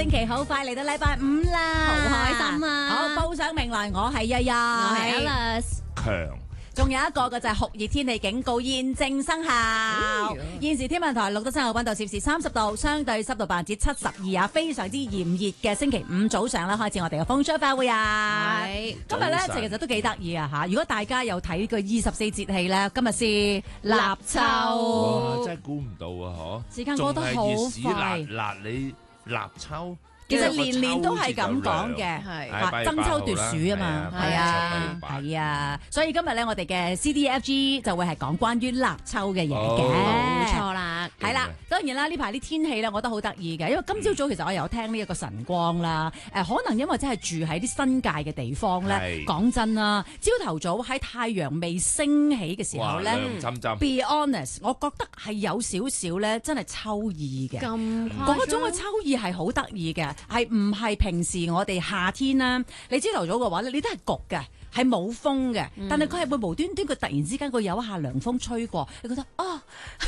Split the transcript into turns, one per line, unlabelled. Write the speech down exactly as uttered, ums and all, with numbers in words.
星期好快嚟到禮拜五啦，
好開心啊！
好，報上名來，我係日日，我
係 Alice。
強，
仲有一個嘅就係酷熱天氣警告現正生效。
嗯
現時天文台錄得三號溫度攝氏三十度，相對濕度百分之七十二啊，非常之炎熱嘅星期五早上啦，開始我哋嘅風吹花會啊！
係
今日咧
早晨
其實都幾得意啊嚇！如果大家有睇個二十四節氣咧，今日是立
哇！
秋，
真係估唔到啊！嗬，
時間過得好
仲係熱屎辣
快。
辣你立秋，
其實年年都係咁講嘅，
係
啊爭秋奪暑啊嘛，係啊，
係
係啊，所以今日咧我哋嘅 C D F G 就會係講關於立秋嘅嘢
哦
嘅，
冇錯啦。
係啦，當然啦，呢排啲天氣咧，我覺得好得意嘅，因為今朝早其實我有聽呢一個晨光啦，誒，可能因為真係住喺啲新界嘅地方咧，
係
講真啦，朝頭早喺太陽未升起嘅時候
哇，
咧
涼浸浸，
，be honest，我覺得係有少少咧，真係秋意嘅。
咁
嗰種嘅秋意係好得意嘅，係唔係平時我哋夏天啦？你朝頭早嘅話咧，你都係焗嘅，係冇風嘅，但係佢係會無端端佢突然之間佢有一下涼風吹過，你覺得啊〜、哦